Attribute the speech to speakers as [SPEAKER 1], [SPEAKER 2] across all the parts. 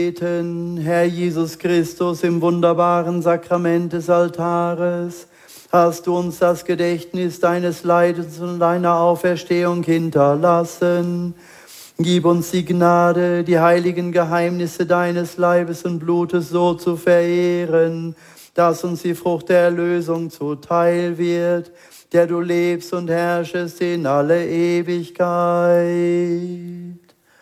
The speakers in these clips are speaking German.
[SPEAKER 1] Herr Jesus Christus, im wunderbaren Sakrament des Altares hast du uns das Gedächtnis deines Leidens und deiner Auferstehung hinterlassen. Gib uns die Gnade, die heiligen Geheimnisse deines Leibes und Blutes so zu verehren, dass uns die Frucht der Erlösung zuteil wird, der du lebst und herrschest in alle Ewigkeit.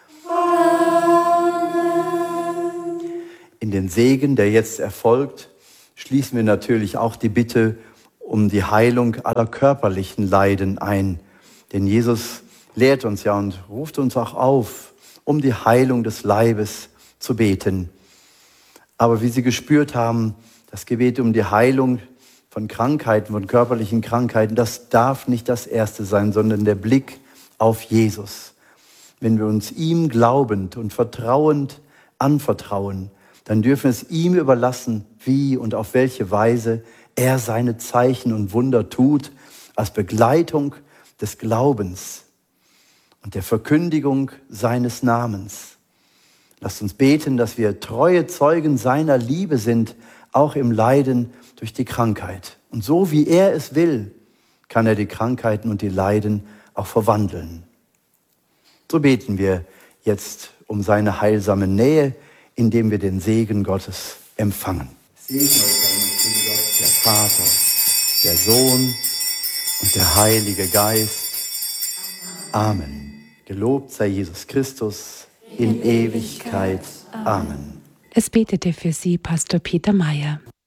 [SPEAKER 1] In den Segen, der jetzt erfolgt, schließen wir natürlich auch die Bitte um die Heilung aller körperlichen Leiden ein. Denn Jesus lehrt uns ja und ruft uns auch auf, um die Heilung des Leibes zu beten. Aber wie Sie gespürt haben, das Gebet um die Heilung von Krankheiten, von körperlichen Krankheiten, das darf nicht das Erste sein, sondern der Blick auf Jesus. Wenn wir uns ihm glaubend und vertrauend anvertrauen, dann dürfen wir es ihm überlassen, wie und auf welche Weise er seine Zeichen und Wunder tut, als Begleitung des Glaubens und der Verkündigung seines Namens. Lasst uns beten, dass wir treue Zeugen seiner Liebe sind, auch im Leiden durch die Krankheit. Und so wie er es will, kann er die Krankheiten und die Leiden auch verwandeln. So beten wir jetzt um seine heilsame Nähe, indem wir den Segen Gottes empfangen. Segne euch Gott, der Vater, der Sohn und der Heilige Geist. Amen. Gelobt sei Jesus Christus in Ewigkeit. Amen.
[SPEAKER 2] Es betete für Sie Pastor Peter Mayer.